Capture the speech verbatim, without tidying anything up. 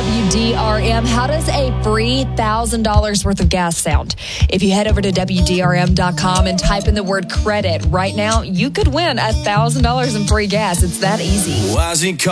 W D R M. How does a free one thousand dollars worth of gas sound? If you head over to W D R M dot com and type in the word credit right now, you could win one thousand dollars in free gas. It's that easy.